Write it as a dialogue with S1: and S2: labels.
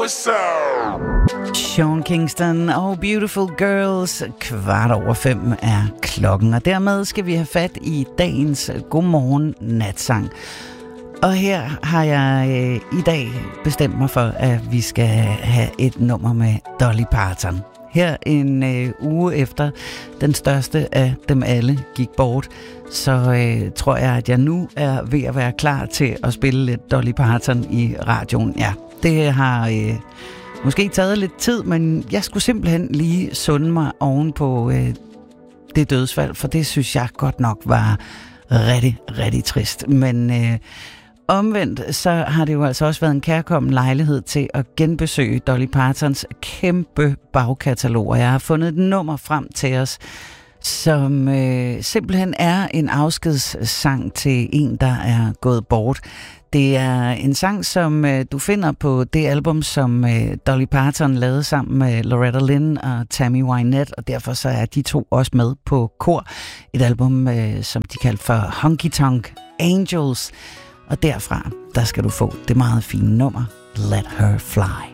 S1: what's up?
S2: Sean Kingston og Beautiful Girls. 5:15 er klokken, og dermed skal vi have fat i dagens Godmorgen Natsang. Og her har jeg i dag bestemt mig for, at vi skal have et nummer med Dolly Parton. Her en uge efter den største af dem alle gik bort, så tror jeg, at jeg nu er ved at være klar til at spille lidt Dolly Parton i radioen. Ja, det har måske taget lidt tid, men jeg skulle simpelthen lige sunde mig oven på det dødsfald, for det synes jeg godt nok var rigtig, rigtig trist. Men omvendt, så har det jo altså også været en kærkommen lejlighed til at genbesøge Dolly Partons kæmpe bagkatalog, og jeg har fundet et nummer frem til os, som simpelthen er en afskedssang til en, der er gået bort. Det er en sang, som du finder på det album, som Dolly Parton lavede sammen med Loretta Lynn og Tammy Wynette, og derfor så er de to også med på kor. Et album, som de kaldte for Honky Tonk Angels. Og derfra, der skal du få det meget fine nummer, Let Her Fly.